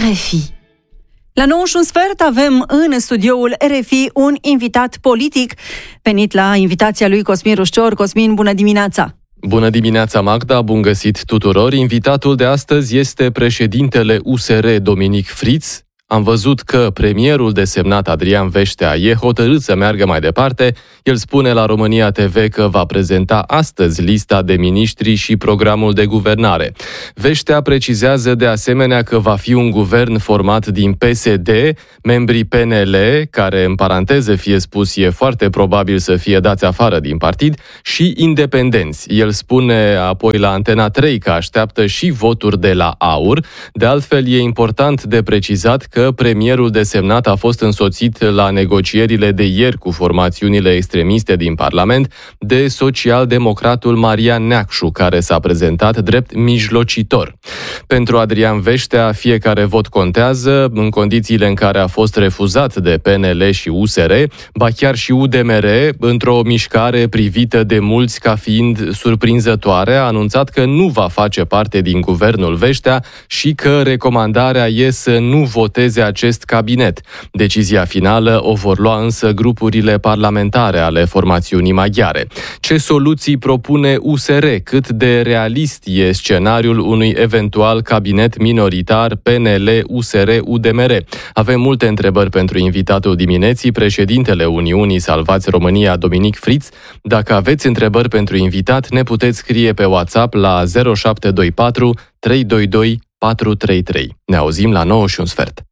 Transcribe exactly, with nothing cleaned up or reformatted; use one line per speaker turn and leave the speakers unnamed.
R F I. La nouă și un sfert avem în studioul R F I un invitat politic venit la invitația lui Cosmin Rușcior. Cosmin, bună dimineața!
Bună dimineața, Magda! Bun găsit tuturor! Invitatul de astăzi este președintele U S R, Dominic Friț. Am văzut că premierul desemnat Adrian Veștea e hotărât să meargă mai departe. El spune la România T V că va prezenta astăzi lista de miniștri și programul de guvernare. Veștea precizează de asemenea că va fi un guvern format din P S D, membrii P N L, care în paranteză fie spus e foarte probabil să fie dați afară din partid, și independenți. El spune apoi la Antena trei că așteaptă și voturi de la AUR. De altfel, e important de precizat că că premierul desemnat a fost însoțit la negocierile de ieri cu formațiunile extremiste din Parlament de social-democratul Marian Neacșu, care s-a prezentat drept mijlocitor. Pentru Adrian Veștea, fiecare vot contează, în condițiile în care a fost refuzat de P N L și U S R, ba chiar și U D M R, într-o mișcare privită de mulți ca fiind surprinzătoare, a anunțat că nu va face parte din guvernul Veștea și că recomandarea e să nu voteze acest cabinet. Decizia finală o vor lua însă grupurile parlamentare ale formațiunii maghiare. Ce soluții propune U S R? Cât de realist e scenariul unui eventual cabinet minoritar P N L, U S R, U D M R? Avem multe întrebări pentru invitatul dimineții, președintele Uniunii Salvați România, Dominic Friț. Dacă aveți întrebări pentru invitat, ne puteți scrie pe WhatsApp la zero șapte doi patru trei doi doi patru trei trei. Ne auzim la nouă și un sfert.